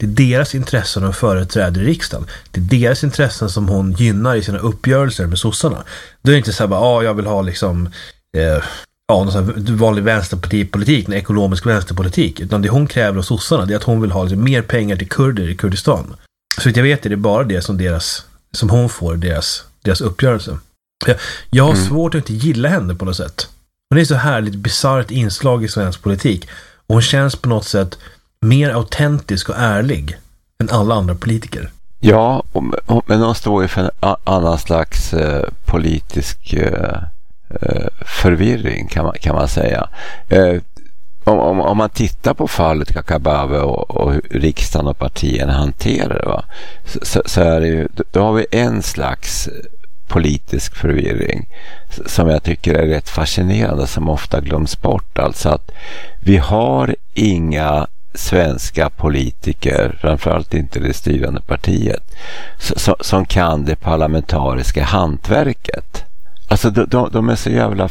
Det är deras intressen hon företräder i riksdagen. Det är deras intressen som hon gynnar i sina uppgörelser med sossarna. Då är det inte så här, jag vill ha liksom någon sån här vanlig vänsterpartipolitik, en ekonomisk vänsterpolitik, utan det hon kräver av sossarna, det är att hon vill ha liksom mer pengar till kurder i Kurdistan. Så jag vet, det är bara det som hon får deras uppgörelse. Jag har svårt att inte gilla henne på något sätt. Hon är så härligt bisarrt inslag i svensk politik, och hon känns på något sätt mer autentisk och ärlig än alla andra politiker. Ja, men hon står ju för en annan slags politisk förvirring kan man säga. Om man tittar på fallet Kakabaveh och hur riksdagen och partierna hanterar det, va? Så är det ju, då har vi en slags politisk förvirring som jag tycker är rätt fascinerande, som ofta glöms bort. Alltså att vi har inga svenska politiker, framförallt inte det styrande partiet, som kan det parlamentariska hantverket. Alltså de är så jävla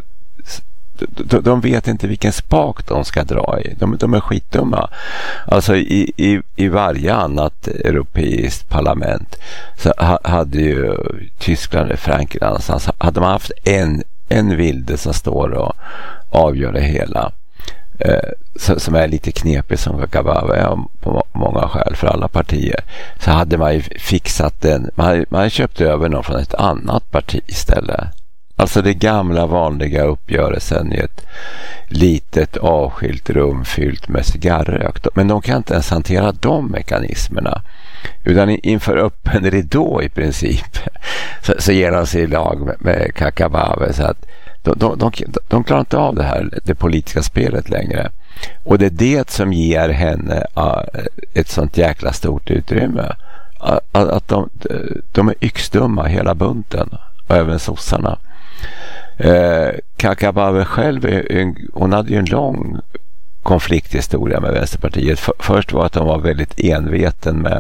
de vet inte vilken spak de ska dra i. De är skitdumma. Alltså i varje annat europeiskt parlament så hade ju Tyskland eller Frankrike någonstans, hade man haft en vilde som står och avgör det hela, som är lite knepig som Kakabaveh på många skäl för alla partier, så hade man ju fixat den. Man hade köpt över någon från ett annat parti istället. Alltså det gamla vanliga uppgörelsen i ett litet avskilt rum fyllt med cigarrök. Men de kan inte ens hantera de mekanismerna. Utan inför öppen ridå i princip så ger de sig i lag med Kakabaveh, så att de klarar inte av det politiska spelet längre. Och det är det som ger henne ett sånt jäkla stort utrymme. Att de är yxdumma hela bunten, och även sossarna. Kakabaveh själv, hon hade ju en lång konflikthistoria med Vänsterpartiet. Först var att de var väldigt enveten med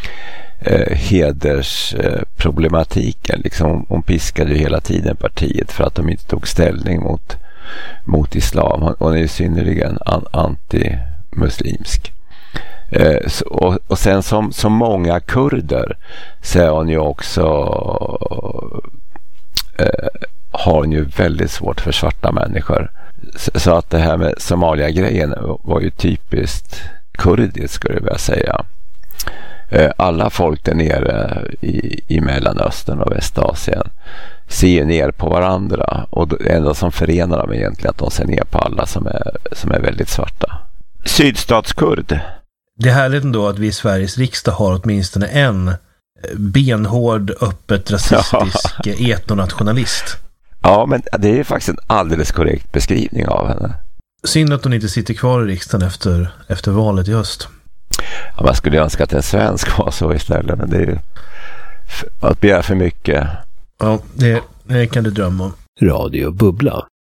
hedersproblematiken. Liksom, hon piskade ju hela tiden partiet för att de inte tog ställning mot islam. Hon är ju synnerligen antimuslimsk. Och sen som många kurder så är hon ju också har hon ju väldigt svårt för svarta människor. Så att det här med Somalia-grejen var ju typiskt kurdiskt, skulle jag vilja säga. Alla folk där nere i Mellanöstern och Västasien ser ner på varandra, och det enda som förenar dem egentligen att de ser ner på alla som är väldigt svarta. Sydstatskurd. Det är härligt ändå att vi i Sveriges riksdag har åtminstone en benhård, öppet rasistisk etnonationalist. Ja, men det är ju faktiskt en alldeles korrekt beskrivning av henne. Synd att hon inte sitter kvar i riksdagen efter valet i höst. Ja, man skulle önska att en svensk var så istället, men det är ju att begära för mycket. Ja, det kan du drömma om. Radio Bubbla.